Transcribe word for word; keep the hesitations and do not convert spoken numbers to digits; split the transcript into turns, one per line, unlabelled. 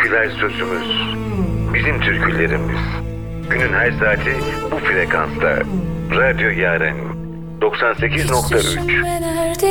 türküler sözümüz, bizim türkülerimiz. Günün her saati bu frekansta. Radyo Yaren doksan sekiz nokta üç.